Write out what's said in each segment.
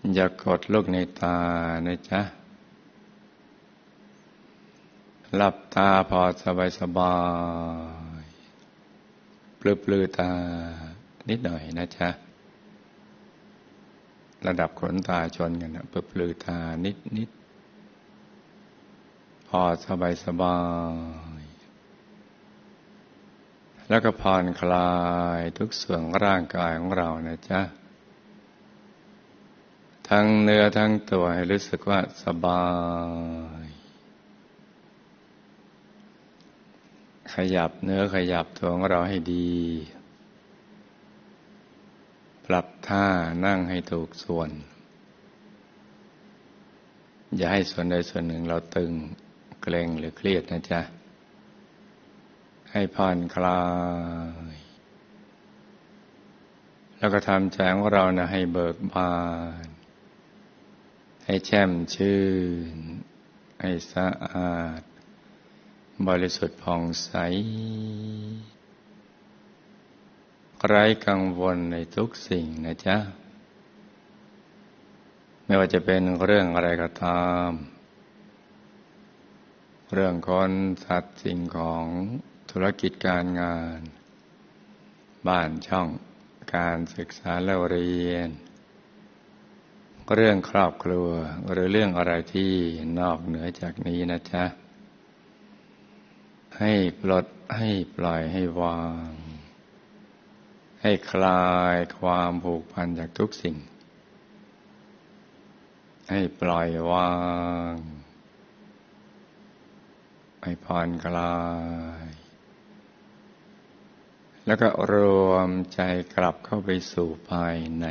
อย่ากดลูกในตานะจ๊ะหลับตาพอสบายปลือตานิดหน่อยนะจ๊ะระดับขนตาชนกันนะปลือตานิดพอสบายแล้วก็ผ่อนคลายทุกส่วนร่างกายของเรานะจ๊ะทั้งเนื้อทั้งตัวให้รู้สึกว่าสบายขยับเนื้อขยับตัวของเราให้ดีปรับท่านั่งให้ถูกส่วนอย่าให้ส่วนใดส่วนหนึ่งเราตึงเกร็งหรือเครียดนะจ๊ะให้ผ่อนคลายแล้วก็ทำใจของเรานะให้เบิกบานให้แช่มชื่นให้สะอาดบริสุทธิ์ผ่องใสไร้กังวลในทุกสิ่งนะจ๊ะไม่ว่าจะเป็นเรื่องอะไรก็ตามเรื่องคนสัตว์สิ่งของธุรกิจการงานบ้านช่องการศึกษาและเรียนเรื่องครอบครัวหรือเรื่องอะไรที่นอกเหนือจากนี้นะจ๊ะให้ปลดให้ปล่อยให้วางให้คลายความผูกพันจากทุกสิ่งให้ปล่อยวางให้ผ่อนคลายแล้วก็รวมใจกลับเข้าไปสู่ภายใน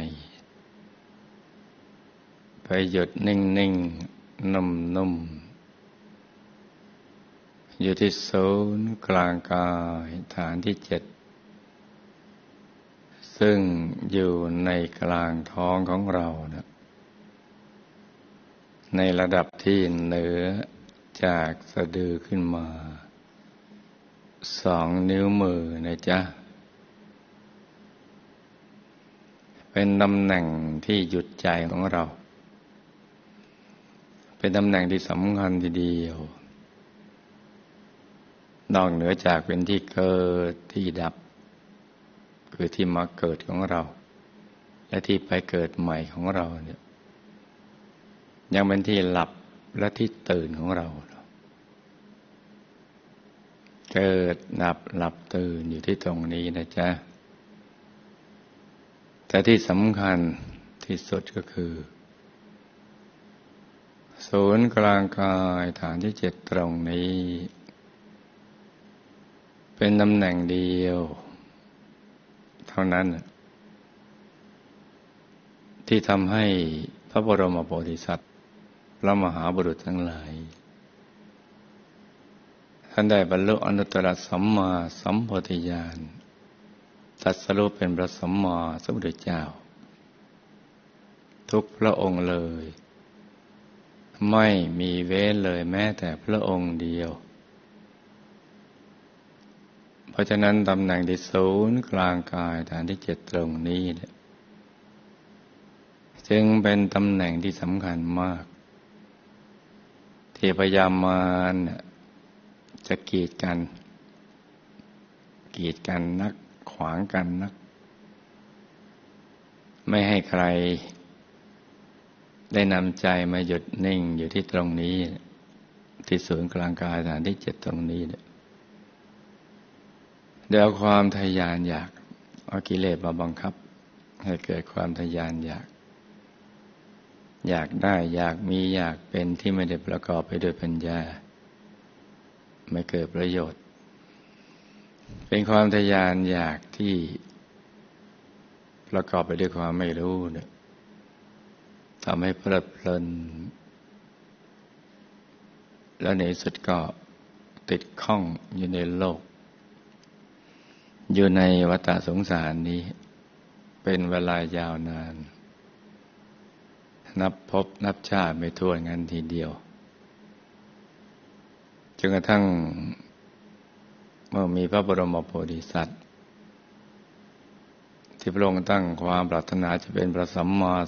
ไปหยุดนิ่งๆนุ่มๆอยู่ที่ศูนย์กลางกายฐานที่7ซึ่งอยู่ในกลางท้องของเรานะในระดับที่เหนือจากสะดือขึ้นมา2 นิ้วมือนะจ๊ะเป็นตำแหน่งที่หยุดใจของเราเป็นตำแหน่งที่สำคัญทีเดียวนอกเหนือจากเป็นที่เกิดที่ดับคือที่มาเกิดของเราและที่ไปเกิดใหม่ของเราเนี่ยยังเป็นที่หลับและที่ตื่นของเราเกิดดับหลับตื่นอยู่ที่ตรงนี้นะจ๊ะแต่ที่สำคัญที่สุดก็คือศูนย์กลางกายฐานที่7ตรงนี้เป็นตำแหน่งเดียวเท่านั้นที่ทำให้พระบรมโพธิสัตว์พระมหาบุรุษทั้งหลายท่านได้บรรลุอนุตตรสัมมาสัมโพธิญาณตรัสรู้เป็นพระสัมมาสัมพุทธเจ้าทุกพระองค์เลยไม่มีเว้นเลยแม้แต่พระองค์เดียวเพราะฉะนั้นตำแหน่งที่ศูนย์กลางกายฐานที่7ตรงนี้จึงเป็นตำแหน่งที่สำคัญมากที่พยายามมารจะกีดกันนักขวางกันนักไม่ให้ใครได้นำใจมาหยุดนิ่งอยู่ที่ตรงนี้ที่ศูนย์กลางกายฐานที่7ตรงนี้เดี๋ยวความทะยานอยากเอากิเลสมาบังคับให้เกิดความทะยานอยากได้อยากมีอยากเป็นที่ไม่ได้ประกอบไปด้วยปัญญาไม่เกิดประโยชน์เป็นความทะยานอยากที่ประกอบไปด้วยความไม่รู้เนี่ยทำให้เพลิดเพลินแล้วในสุดก็ติดข้องอยู่ในโลกอยู่ในวัฏสงสารนี้เป็นเวลายาวนานนับพบนับชาติไม่ถ้วนงั้นทีเดียวจนกระทั่งเมื่อมีพระบรมโพธิสัตว์ที่พระองค์ตั้งความปรารถนาจะเป็นพระสัมมา